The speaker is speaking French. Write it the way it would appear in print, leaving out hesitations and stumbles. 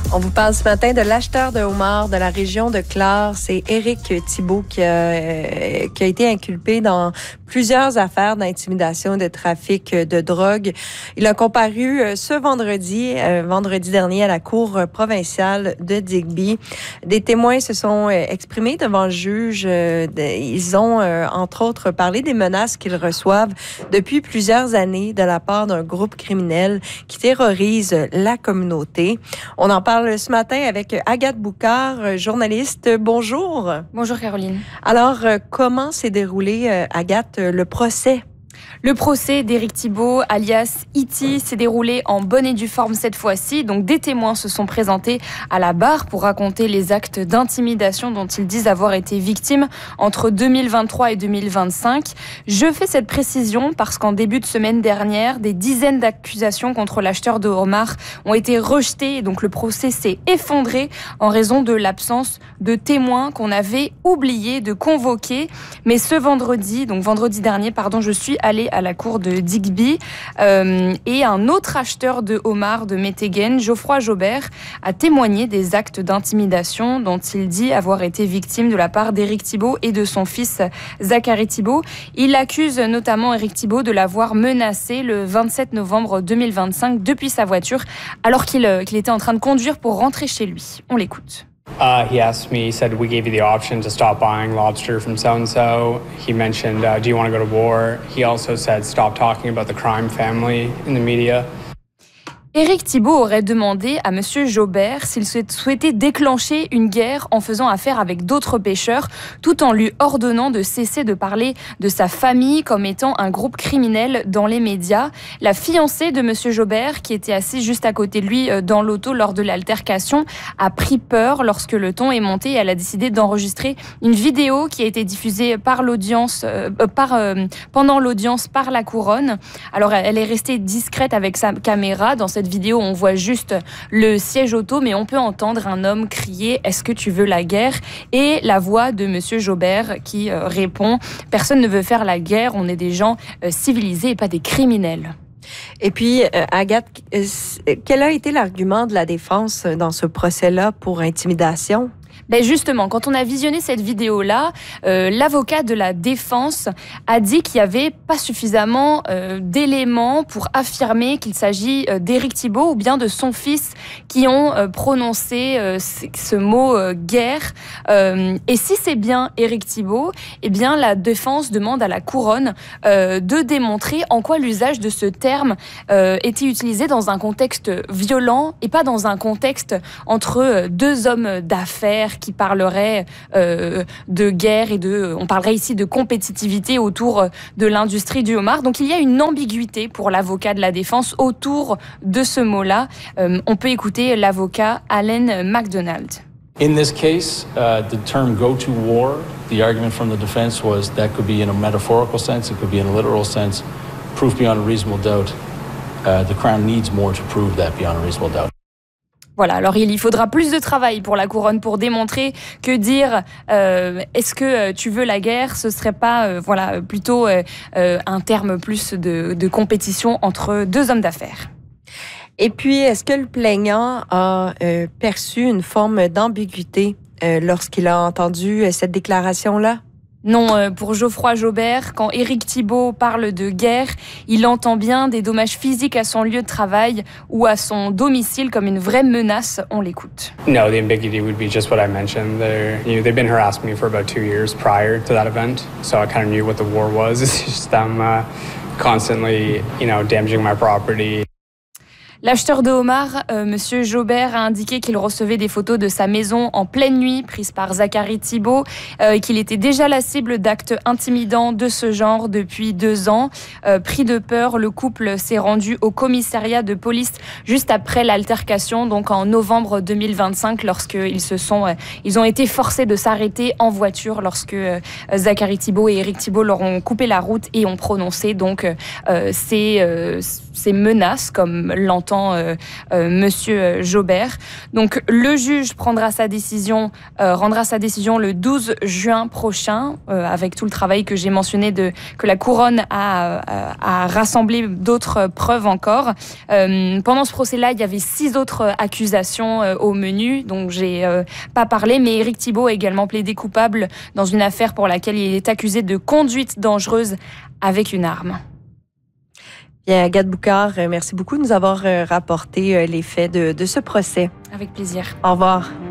On vous parle ce matin de l'acheteur de homards de la région de Clare. C'est Éric Thibault qui a été inculpé dans plusieurs affaires d'intimidation et de trafic de drogue. Il a comparu ce vendredi dernier à la cour provinciale de Digby. Des témoins se sont exprimés devant le juge. Ils ont, entre autres, parlé des menaces qu'ils reçoivent depuis plusieurs années de la part d'un groupe criminel qui terrorise la communauté. On en parle ce matin avec Agathe Boucard, journaliste. Bonjour. Bonjour Caroline. Alors, comment s'est déroulé, Agathe, le procès? Le procès d'Éric Thibault, alias E.T., s'est déroulé en bonne et due forme cette fois-ci. Donc, des témoins se sont présentés à la barre pour raconter les actes d'intimidation dont ils disent avoir été victimes entre 2023 et 2025. Je fais cette précision parce qu'en début de semaine dernière, des dizaines d'accusations contre l'acheteur de homards ont été rejetées. Et donc, le procès s'est effondré en raison de l'absence de témoins qu'on avait oublié de convoquer. Mais ce vendredi dernier, je suis allée à la cour de Digby et un autre acheteur de homards de Meteghen, Geoffroy Jobert, a témoigné des actes d'intimidation dont il dit avoir été victime de la part d'Éric Thibault et de son fils Zachary Thibault. Il accuse notamment Éric Thibault de l'avoir menacé le 27 novembre 2025 depuis sa voiture alors qu'il était en train de conduire pour rentrer chez lui. On l'écoute. He asked me, he said, we gave you the option to stop buying lobster from so-and-so. He mentioned, do you want to go to war? He also said, stop talking about the crime family in the media. Éric Thibault aurait demandé à Monsieur Jobert s'il souhaitait déclencher une guerre en faisant affaire avec d'autres pêcheurs, tout en lui ordonnant de cesser de parler de sa famille comme étant un groupe criminel dans les médias. La fiancée de Monsieur Jobert, qui était assise juste à côté de lui dans l'auto lors de l'altercation, a pris peur lorsque le ton est monté et elle a décidé d'enregistrer une vidéo qui a été diffusée par l'audience, pendant l'audience par la couronne. Alors elle est restée discrète avec sa caméra. Dans cette vidéo, on voit juste le siège auto, mais on peut entendre un homme crier « Est-ce que tu veux la guerre ?» et la voix de Monsieur Jobert qui répond « Personne ne veut faire la guerre, on est des gens civilisés et pas des criminels. » Et puis, Agathe, quel a été l'argument de la défense dans ce procès-là pour intimidation? Ben justement, quand on a visionné cette vidéo-là, l'avocat de la défense a dit qu'il n'y avait pas suffisamment d'éléments pour affirmer qu'il s'agit d'Éric Thibault ou bien de son fils qui ont prononcé ce mot guerre. Et si c'est bien Éric Thibault, eh bien la défense demande à la couronne de démontrer en quoi l'usage de ce terme était utilisé dans un contexte violent et pas dans un contexte entre deux hommes d'affaires qui parlerait de guerre on parlerait ici de compétitivité autour de l'industrie du homard. Donc il y a une ambiguïté pour l'avocat de la défense autour de ce mot-là. On peut écouter l'avocat Allen MacDonald. In this case, the term go to war, the argument from the defense was that could be in a metaphorical sense, it could be in a literal sense. Proof beyond a reasonable doubt. The Crown needs more to prove that beyond a reasonable doubt. Voilà, alors il faudra plus de travail pour la couronne pour démontrer que dire est-ce que tu veux la guerre, ce serait pas plutôt un terme plus de compétition entre deux hommes d'affaires. Et puis, est-ce que le plaignant a perçu une forme d'ambiguïté lorsqu'il a entendu cette déclaration-là? Non, pour Geoffroy Jobert, quand Éric Thibault parle de guerre, il entend bien des dommages physiques à son lieu de travail ou à son domicile comme une vraie menace. On l'écoute. No, the ambiguity would be just what I mentioned. They've been harassing me for about 2 years prior to that event, so I kind of knew what the war was. It's just them constantly, damaging my property. L'acheteur de homards, Monsieur Jobert, a indiqué qu'il recevait des photos de sa maison en pleine nuit, prises par Zachary Thibault, et qu'il était déjà la cible d'actes intimidants de ce genre depuis 2 ans. Pris de peur, le couple s'est rendu au commissariat de police juste après l'altercation, donc en novembre 2025, ils ont été forcés de s'arrêter en voiture lorsque Zachary Thibault et Éric Thibault leur ont coupé la route et ont prononcé donc ces menaces, comme l'entend important Monsieur Jaubert. Donc le juge rendra sa décision le 12 juin prochain, avec tout le travail que j'ai mentionné que la couronne a rassemblé d'autres preuves encore. Pendant ce procès-là, il y avait 6 autres accusations au menu, dont j'ai pas parlé, mais Éric Thibault a également plaidé coupable dans une affaire pour laquelle il est accusé de conduite dangereuse avec une arme. Bien, Agathe Boucard, merci beaucoup de nous avoir rapporté les faits de ce procès. Avec plaisir. Au revoir.